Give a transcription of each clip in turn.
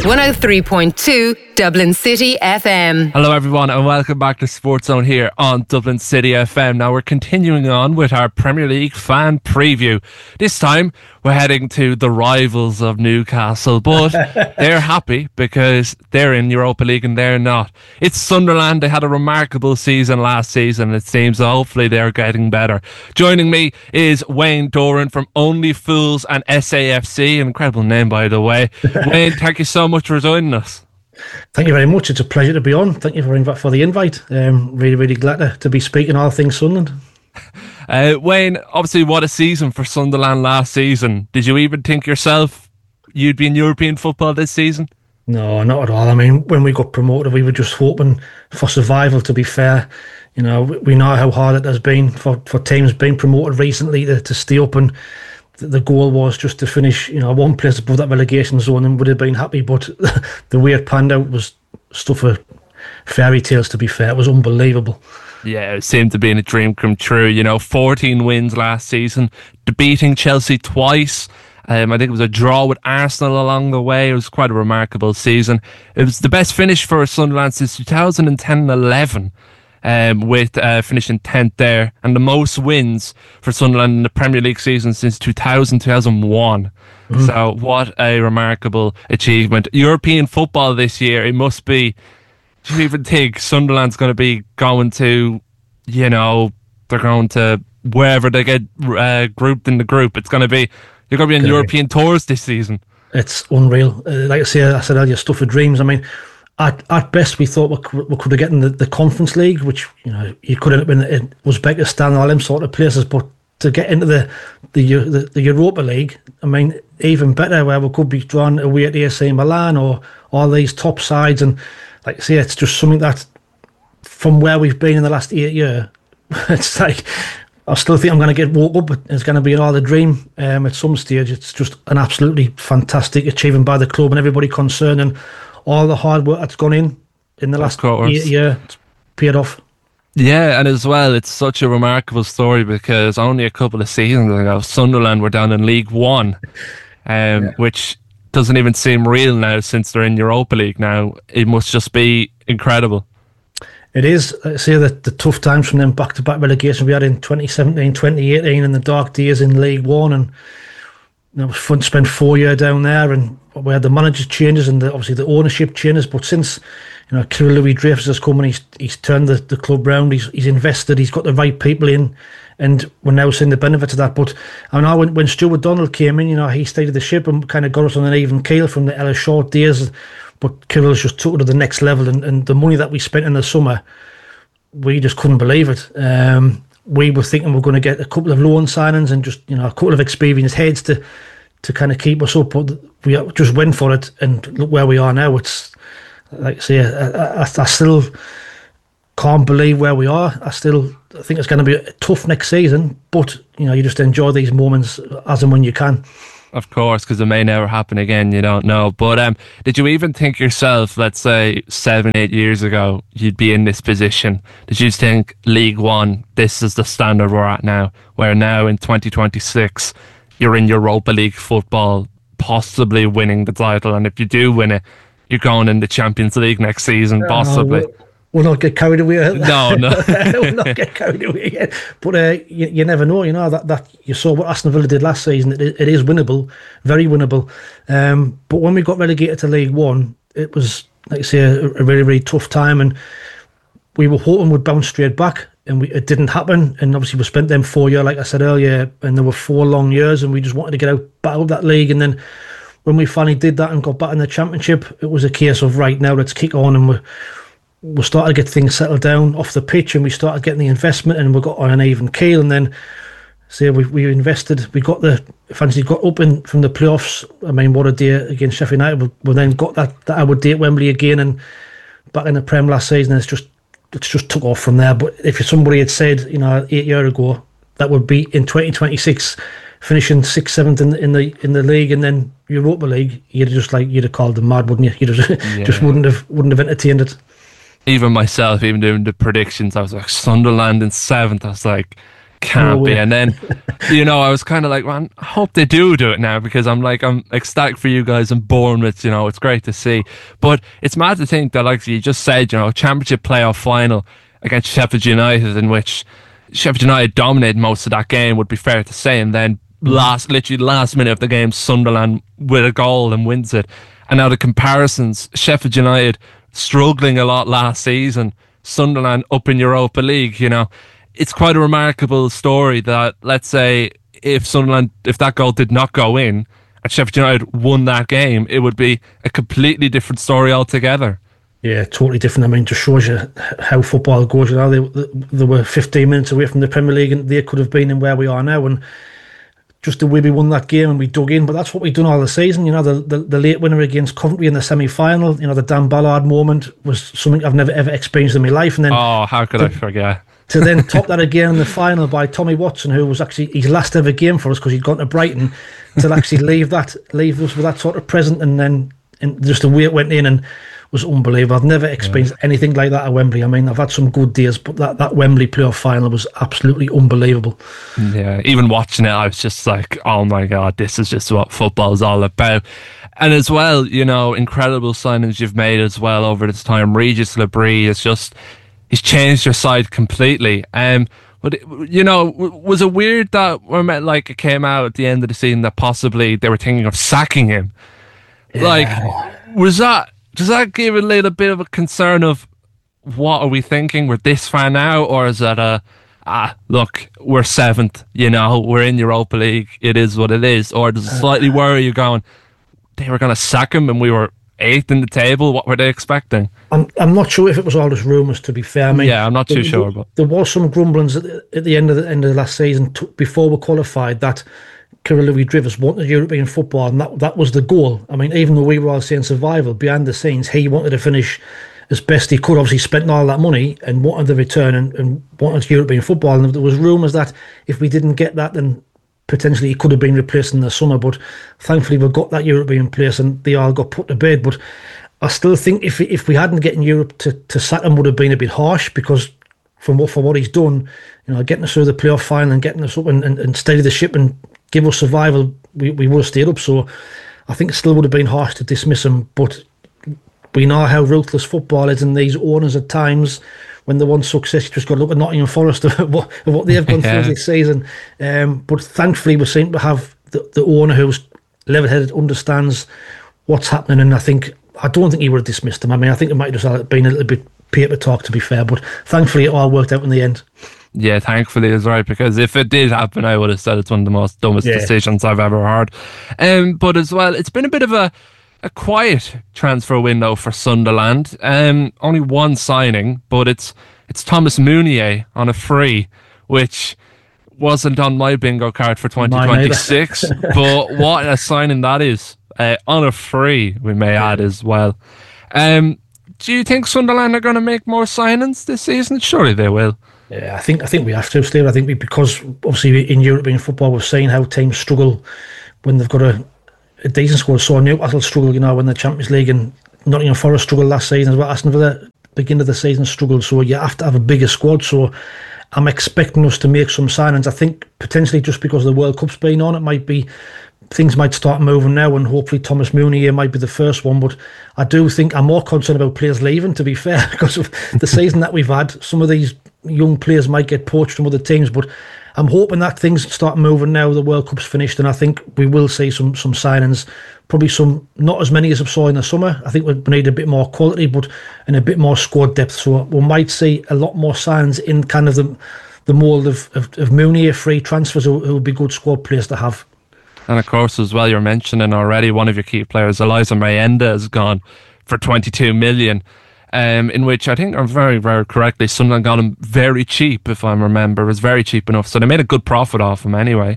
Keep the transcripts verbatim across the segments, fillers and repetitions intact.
one oh three point two Dublin City F M. Hello everyone and welcome back to Sports Zone here on Dublin City F M. Now we're continuing on with our Premier League fan preview. This time we're heading to the rivals of Newcastle, but they're happy because they're in Europa League and they're not. It's Sunderland. They had a remarkable season last season. It seems so hopefully they're getting better. Joining me is Wayne Doran from Only Fools and S A F C. An incredible name, by the way. Wayne, thank you so much for joining us. Thank you very much. It's a pleasure to be on. Thank you for, inv- for the invite. Um, really, really glad to, to be speaking all things Sunderland. Uh, Wayne, obviously what a season for Sunderland last season. Did you even think yourself you'd be in European football this season? No, not at all. I mean, when we got promoted, we were just hoping for survival, to be fair. You know, we know how hard it has been for, for teams being promoted recently to, to stay up, and the goal was just to finish, you know, one place above that relegation zone and would have been happy. But the way it panned out was stuff of fairy tales, to be fair. It was unbelievable. Yeah, it seemed to be a dream come true. You know, fourteen wins last season, beating Chelsea twice. Um, I think it was a draw with Arsenal along the way. It was quite a remarkable season. It was the best finish for Sunderland since two thousand ten and eleven. Um, with uh, finishing tenth there, and the most wins for Sunderland in the Premier League season since two thousand, two thousand one. Mm. So what a remarkable achievement. European football this year, it must be, do you even think Sunderland's going to be going to, you know, they're going to wherever they get uh, grouped in the group, it's going to be, you're going to be on okay. European tours this season. It's unreal. Uh, like I say, I said earlier, stuff of dreams. I mean, At at best, we thought we could, we could have gotten the, the Conference League, which, you know, you could have been in Uzbekistan, all them sort of places. But to get into the the, the the Europa League, I mean, even better, where we could be drawn away at A C Milan or all these top sides. And like I say, it's just something that, from where we've been in the last eight years, it's like, I still think I'm going to get woke up. It's going to be another dream um, at some stage. It's just an absolutely fantastic achievement by the club and everybody concerned, and all the hard work that's gone in in the last eight years, it's paid off. Yeah, and as well, it's such a remarkable story because only a couple of seasons ago, Sunderland were down in League One, um, yeah. which doesn't even seem real now since they're in Europa League now. It must just be incredible. It is. I say that the tough times from them back-to-back relegation we had in twenty seventeen, twenty eighteen, and the dark days in League One, and it was fun to spend four years down there, and we had the manager changes and the, obviously the ownership changes. But since, you know, Kirill Louis Dreyfus has come and he's he's turned the, the club round, he's he's invested, he's got the right people in, and we're now seeing the benefits of that. But I know when, when Stuart Donald came in, you know, he stayed at the ship and kind of got us on an even keel from the Ellis Short days. But Kirill's just took it to the next level, and, and the money that we spent in the summer, we just couldn't believe it. Um, we were thinking we're going to get a couple of loan signings and just, you know, a couple of experienced heads to to kind of keep us up, but we just went for it, and look where we are now. It's like I say, I, I, I still can't believe where we are. I still I think it's going to be tough next season, but, you know, you just enjoy these moments as and when you can. Of course, because it may never happen again, you don't know. But um, did you even think yourself, let's say seven, eight years ago, you'd be in this position? Did you think League One, this is the standard we're at now, where now in twenty twenty-six you're in Europa League football, possibly winning the title, and if you do win it, you're going in the Champions League next season, possibly. No, we'll, we'll not get carried away. No, no. We'll not get carried away yet. But uh, you, you never know, you know, that, that you saw what Aston Villa did last season. It, it is winnable, very winnable. Um, but when we got relegated to League One, it was, like I say, a, a really, really tough time, and we were hoping we'd bounce straight back. And we, it didn't happen, and obviously we spent them four years, like I said earlier, and there were four long years, and we just wanted to get out, back out of that league. And then when we finally did that and got back in the Championship, it was a case of, right, now let's kick on, and we we started to get things settled down off the pitch, and we started getting the investment, and we got on an even keel. And then, say, we we invested, we got the fancy got up in from the playoffs. I mean, what a day against Sheffield United. We, we then got that that our day at Wembley again, and back in the Prem last season, it's just. It's just took off from there. But if somebody had said, you know, eight years ago, that would be in twenty twenty-six, finishing sixth, seventh in, in the in the league and then Europa League, you'd have just like you'd have called them mad, wouldn't you? You'd have, yeah. just wouldn't have wouldn't have entertained it. Even myself, even doing the predictions, I was like Sunderland in seventh. I was like, can't No be. way. And then, you know, I was kind of like, man, I hope they do do it now, because I'm like, I'm ecstatic for you guys and Bournemouth, you know, it's great to see. But it's mad to think that, like you just said, you know, championship playoff final against Sheffield United, in which Sheffield United dominated most of that game, would be fair to say, and then last, literally last minute of the game, Sunderland with a goal and wins it. And now the comparisons, Sheffield United struggling a lot last season, Sunderland up in Europa League, you know, it's quite a remarkable story that, let's say, if Sunderland, if that goal did not go in and Sheffield United won that game, it would be a completely different story altogether. Yeah, totally different. I mean, just shows you how football goes. You know, they, they were fifteen minutes away from the Premier League, and they could have been in where we are now. And just the way we won that game and we dug in, but that's what we've done all the season. You know, the, the, the late winner against Coventry in the semi-final, you know, the Dan Ballard moment was something I've never ever experienced in my life. And then, oh, how could to, I forget? To then top that again in the final by Tommy Watson, who was actually his last ever game for us because he'd gone to Brighton, to actually leave that, leave us with that sort of present, and then and just the way it went in and was unbelievable. I've never experienced yeah. anything like that at Wembley. I mean, I've had some good days, but that, that Wembley playoff final was absolutely unbelievable. Yeah, even watching it, I was just like, oh my God, this is just what football is all about. And as well, you know, incredible signings you've made as well over this time. Regis Labrie is just, he's changed your side completely. Um, but, you know, was it weird that when like it came out at the end of the season that possibly they were thinking of sacking him? Yeah. Like, was that, does that give a little bit of a concern of what are we thinking? We're this far now, or is that a ah look, we're seventh, you know, we're in Europa League, it is what it is? Or does it slightly worry you going, they were going to sack him and we were eighth in the table? What were they expecting? I'm I'm not sure if it was all just rumours, to be fair. I mean, yeah, I'm not too there, sure. But there was some grumblings at the, at the end of the end of the last season t- before we qualified that Kirill Louis-Dreyfus wanted European football, and that that was the goal. I mean, even though we were all saying survival, behind the scenes, he wanted to finish as best he could. Obviously, spent all that money and wanted the return and, and wanted European football. And there was rumours that if we didn't get that, then potentially he could have been replaced in the summer. But thankfully, we got that European place, and they all got put to bed. But I still think if if we hadn't gotten Europe, to to sack him would have been a bit harsh, because from what for what he's done, you know, getting us through the playoff final and getting us up and, and, and steady the ship and give us survival, we, we would have stayed up. So I think it still would have been harsh to dismiss him, but we know how ruthless football is, and these owners at times, when they want success, you just got to look at Nottingham Forest of what, of what they've gone yeah. through this season. Um, but thankfully we seem to have the, the owner who's level-headed, understands what's happening, and I think I don't think he would have dismissed him. I mean, I think it might have just been a little bit paper talk, to be fair, but thankfully it all worked out in the end. Yeah, thankfully is right, because if it did happen, I would have said it's one of the most dumbest yeah. decisions I've ever heard. Um, but as well, it's been a bit of a, a quiet transfer window for Sunderland. Um, only one signing, but it's it's Thomas Meunier on a free, which wasn't on my bingo card for twenty twenty-six. But what a signing that is, uh, on a free, we may add as well. Um, do you think Sunderland are going to make more signings this season? Surely they will. Yeah, I think I think we have to, Steve. I think we, because obviously in European football we've seen how teams struggle when they've got a, a decent squad. So Newcastle struggle, you know, when the Champions League, and Nottingham Forest struggled last season as well. Aston Villa, beginning of the season, struggled. So you have to have a bigger squad. So I'm expecting us to make some signings. I think potentially just because the World Cup's been on, it might be things might start moving now, and hopefully Thomas Meunier might be the first one. But I do think I'm more concerned about players leaving, to be fair, because of the season that we've had. Some of these young players might get poached from other teams, but I'm hoping that things start moving now the World Cup's finished, and I think we will see some some signings, probably some, not as many as I saw in the summer. I think we need a bit more quality, but and a bit more squad depth, so we might see a lot more signings in kind of the the mould of, of, of Meunier free transfers, who, who would be good squad players to have. And of course, as well, you're mentioning already one of your key players, Eliza Mayenda, has gone for twenty-two million. Um, in which I think, I'm very, very correctly, Sunderland got him very cheap, if I remember. It was very cheap enough, so they made a good profit off him anyway.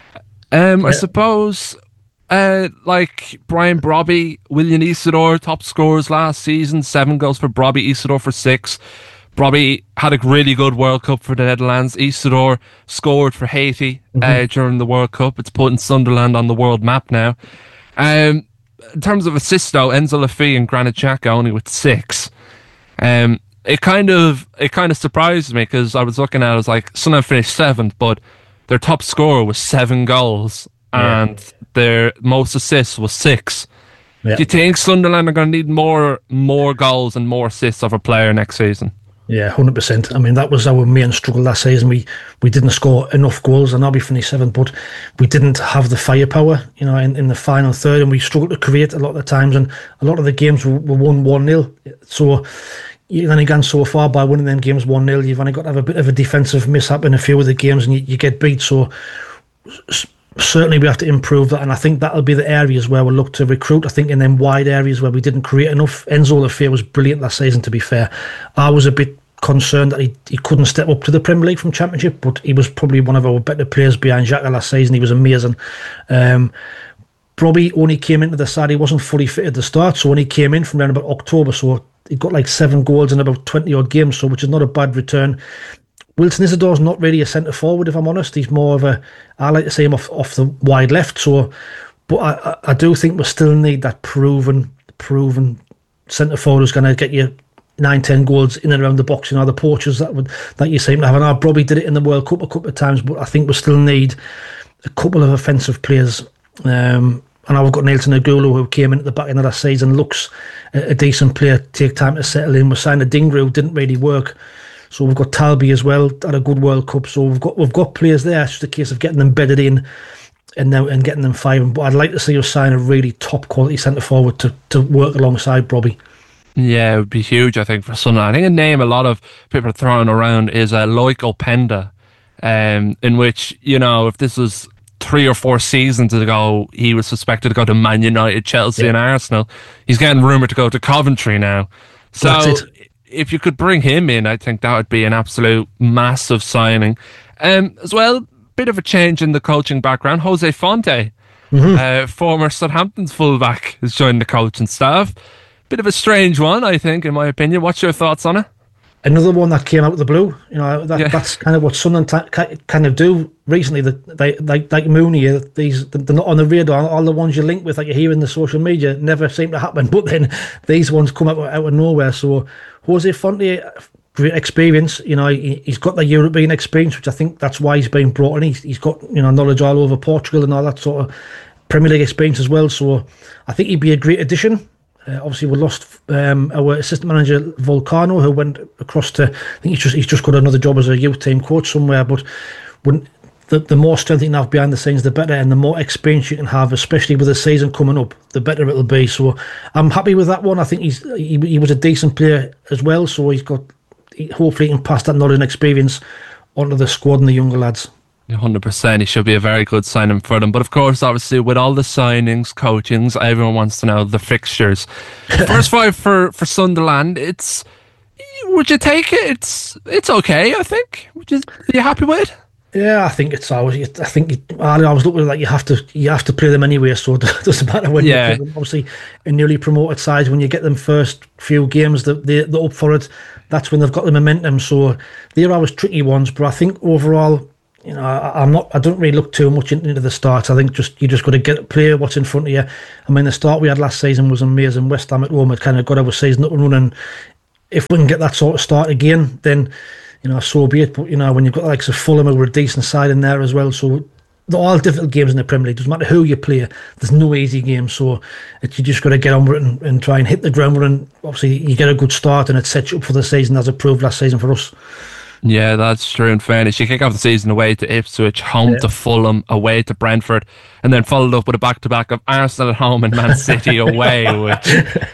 Um, I suppose, uh, like Brian Brobby, William Isidore, top scorers last season, seven goals for Brobby, Isidore for six. Brobby had a really good World Cup for the Netherlands. Isidore scored for Haiti mm-hmm. uh, during the World Cup. It's putting Sunderland on the world map now. Um, in terms of assists, though, Enzo Lafie and Granit Xhaka only with six. Um, it kind of it kind of surprised me because I was looking at it, I was like, Sunderland finished seventh, but their top scorer was seven goals Yeah. and their most assists was six. Yeah. Do you think Sunderland are going to need more more goals and more assists of a player next season? Yeah, one hundred percent. I mean, that was our main struggle last season. We we didn't score enough goals, and now we finished seventh, but we didn't have the firepower, you know, in, in the final third, and we struggled to create a lot of the times, and a lot of the games were, were won one nil. So you've only gone so far by winning them games one nil. You've only got to have a bit of a defensive mishap in a few of the games, and you, you get beat. So certainly we have to improve that, and I think that'll be the areas where we'll look to recruit. I think in them wide areas where we didn't create enough. Enzo Lafayette was brilliant last season, to be fair. I was a bit concerned that he, he couldn't step up to the Premier League from Championship, but he was probably one of our better players behind Xhaka last season. He was amazing. Um, Robbie only came into the side, he wasn't fully fit at the start, so when he came in from around about October, so he got like seven goals in about twenty odd games, so which is not a bad return. Wilson Isidore's not really a centre forward, if I'm honest. He's more of a, I like to say him off, off the wide left. So, but I, I do think we still need that proven, proven centre forward who's going to get you nine, ten goals in and around the box. You know, the poachers that would that you seem to have. And I probably did it in the World Cup a couple of times, but I think we still need a couple of offensive players. Um, and I've got Nelson Agulu, who came in at the back end of that season, looks a, a decent player. Take time to settle in. We signed a Dingra who didn't really work. So we've got Talby as well, had a good World Cup. So we've got we've got players there. It's just a case of getting them bedded in and now and getting them firing. But I'd like to see us sign a really top quality centre forward to, to work alongside Robbie. Yeah, it would be huge, I think, for Sunderland. I think a name a lot of people are throwing around is uh, Loic Openda, um, in which, you know, if this was three or four seasons ago, he was suspected to go to Man United, Chelsea yeah. and Arsenal. He's getting rumoured to go to Coventry now. So That's it. If you could bring him in, I think that would be an absolute massive signing. Um, as well, bit of a change in the coaching background. Jose Fonte, mm-hmm. uh, former Southampton's fullback, has joined the coaching staff. Bit of a strange one, I think, in my opinion. What's your thoughts on it? Another one that came out of the blue. You know, that, yeah. that's kind of what Sunderland ta- kind of do recently. That they like like Mooney, these they're not on the radar. All the ones you link with, like you hear in the social media, never seem to happen. But then these ones come out out of nowhere. So Jose Fonte, great experience. You know, he, he's got the European experience, which I think that's why he's been brought in. He's, he's got you know knowledge all over Portugal and all that sort of Premier League experience as well. So I think he'd be a great addition. Uh, obviously, we lost um, our assistant manager Volcano, who went across to. I think he's just he's just got another job as a youth team coach somewhere. But when the the more strength you can have behind the scenes, the better, and the more experience you can have, especially with the season coming up, the better it'll be. So I'm happy with that one. I think he's he, he was a decent player as well. So he's got he, hopefully he can pass that knowledge and experience onto the squad and the younger lads. one hundred percent. He should be a very good signing for them. But of course, obviously, with all the signings, coachings, everyone wants to know the fixtures. First five for, for Sunderland, it's... Would you take it? It's it's okay, I think. Would you, are you happy with it? Yeah, I think it's always. I think it, I always look at it like you have to. You have to play them anyway, so it doesn't matter when yeah. you play them. Obviously, a newly promoted side, when you get them first few games, that they, they're up for it. That's when they've got the momentum. So they're always tricky ones. But I think overall, you know, I, I'm not. I don't really look too much into the start. I think just you just got to get play what's in front of you. I mean, the start we had last season was amazing. West Ham at home had kind of got our season up and running. If we can get that sort of start again, then you know, so be it. But you know, when you've got like a Fulham who were a decent side in there as well, so they're all difficult games in the Premier League. Doesn't matter who you play. There's no easy game. So it, you just got to get on with it and, and try and hit the ground running. Obviously, you get a good start and it sets you up for the season, as it proved last season for us. Yeah, that's true. In fairness, you kick off the season away to Ipswich, home yeah. to Fulham, away to Brentford, and then followed up with a back-to-back of Arsenal at home and Man City away, which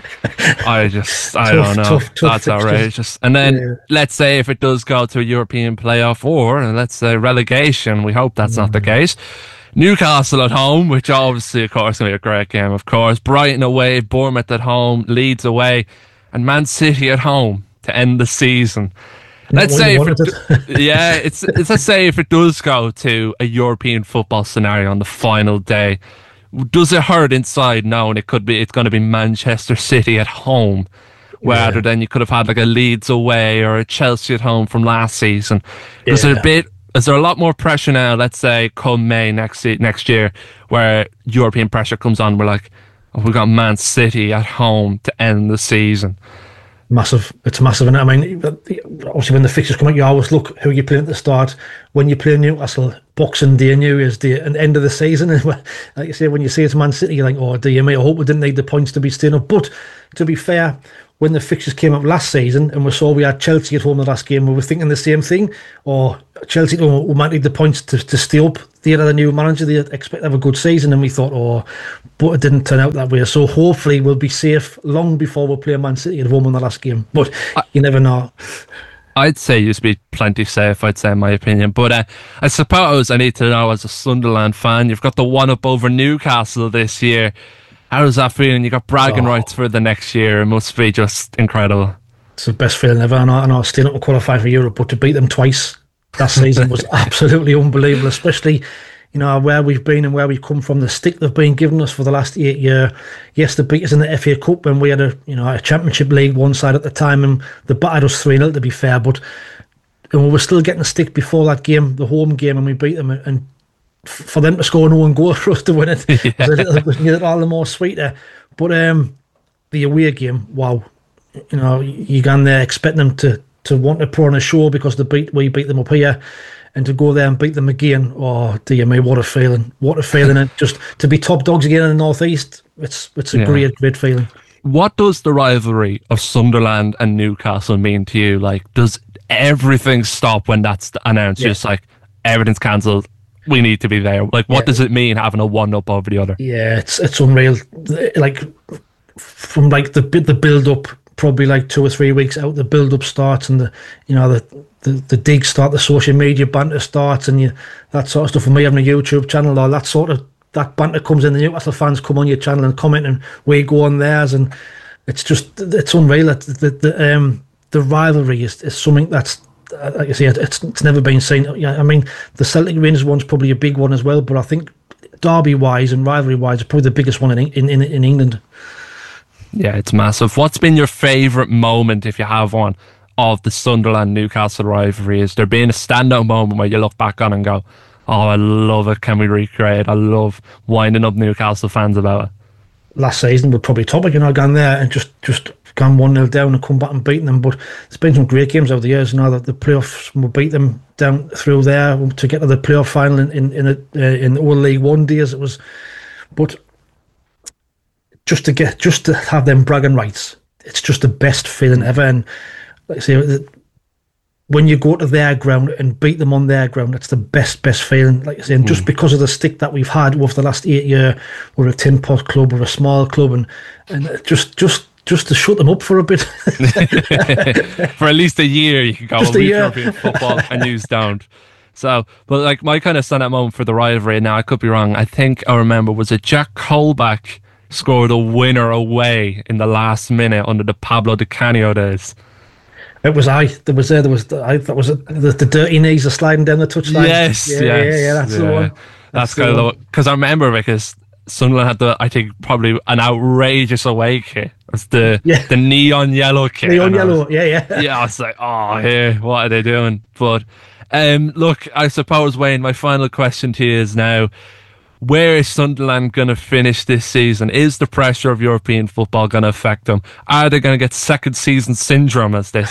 I just, I tough, don't know. Tough, tough that's outrageous. And then, yeah. let's say if it does go to a European playoff or, let's say, relegation, we hope that's mm. not the case. Newcastle at home, which obviously, of course, is going to be a great game, of course. Brighton away, Bournemouth at home, Leeds away, and Man City at home to end the season. Let's say, if it, it. yeah, it's, it's let's say if it does go to a European football scenario on the final day, does it hurt inside knowing it could be it's going to be Manchester City at home, rather yeah. than you could have had like a Leeds away or a Chelsea at home from last season? Yeah. Is there a bit? Is there a lot more pressure now? Let's say come May next next year, where European pressure comes on. We're like, oh, we got Man City at home to end the season. Massive. It's massive. And I mean, obviously, when the fixtures come out, you always look who you're playing at the start. When you play Newcastle, Boxing Day, New Year's Day, and end of the season. And like you say, when you see it's Man City, you're like, oh, dear me, I hope we didn't need the points to be staying up. But to be fair, when the fixtures came up last season and we saw we had Chelsea at home the last game, we were thinking the same thing. Or Chelsea, oh, we might need the points to, to stay up. They had a new manager, they expect to have a good season, and we thought, oh, but it didn't turn out that way. So hopefully we'll be safe long before we play Man City at home in the last game. But I, you never know. I'd say you'd be plenty safe, I'd say, in my opinion. But uh, I suppose I need to know, as a Sunderland fan, you've got the one-up over Newcastle this year. How does that feeling? You got bragging oh. rights for the next year. It must be just incredible. It's the best feeling ever. I know, I know staying up to qualify for Europe, but to beat them twice that season was absolutely unbelievable, especially, you know, where we've been and where we've come from, the stick they've been giving us for the last eight years. Yes, they beat us in the F A Cup when we had a, you know, a Championship League one side at the time, and they battered us three nil, to be fair, but and we were still getting a stick before that game, the home game, and we beat them, and for them to score no one goal for us to win it, yeah. it was it all the more sweeter. But um, the away game, wow, you know, you gone there expecting them to to want to put on a show because they beat we beat them up here, and to go there and beat them again, oh dear me, what a feeling, what a feeling. And just to be top dogs again in the North East, it's it's a yeah. great, great feeling. What does the rivalry of Sunderland and Newcastle mean to you? Like, does everything stop when that's announced? Yeah. Just like, everything's cancelled, we need to be there. Like, what yeah. does it mean having a one up over the other? Yeah, it's it's unreal. Like, from like the the build up, probably like two or three weeks out, the build up starts, and the you know the the, the dig start, the social media banter starts, and you that sort of stuff. For me, having a YouTube channel, or that sort of that banter comes in. The Newcastle fans come on your channel and comment, and we go on theirs, and it's just it's unreal. That the the um the rivalry is, is something that's, like I say, it's it's never been seen. Yeah, I mean, the Celtic Rangers one's probably a big one as well, but I think derby wise and rivalry wise, it's probably the biggest one in in in, in England. Yeah, it's massive. What's been your favourite moment, if you have one, of the Sunderland-Newcastle rivalry? Is there been a standout moment where you look back on and go, oh, I love it, can we recreate it? I love winding up Newcastle fans about it. Last season would probably top it, you know, gone there and just, just gone one nil down and come back and beaten them. But there's been some great games over the years, you know, that the playoffs will beat them down through there to get to the playoff final in in in, a, uh, in the Old League One days. It was, but just to get, just to have them bragging rights, it's just the best feeling ever. And like I say, when you go to their ground and beat them on their ground, it's the best, best feeling. Like I say, and mm. just because of the stick that we've had over the last eight years, we're a tin pot club, we're a small club, and and just just just to shut them up for a bit, for at least a year, you can go just a year. European football and use down. So, but like my kind of standout moment for the rivalry, now I could be wrong, I think I remember, was it Jack Colback scored a winner away in the last minute under the Pablo Di Canio days. It was I. There was there. There was I. That was it, the, the dirty knees are sliding down the touchline. Yes, yeah, yes, yeah, yeah. That's yeah. the one. That's, that's kind of because I remember because Sunderland had the I think probably an outrageous away kit. It's the yeah. the neon yellow kit. Neon yellow. Was, yeah, yeah. Yeah, I was like, oh, here, what are they doing? But um, look, I suppose, Wayne, my final question to you is now: where is Sunderland going to finish this season? Is the pressure of European football going to affect them? Are they going to get second season syndrome, as they